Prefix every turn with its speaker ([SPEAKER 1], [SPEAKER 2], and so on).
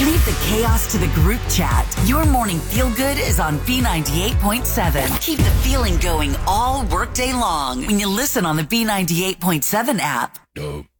[SPEAKER 1] Leave the chaos to the group chat. Your morning feel good is on B98.7. Keep the feeling going all workday long when you listen on the B98.7 app.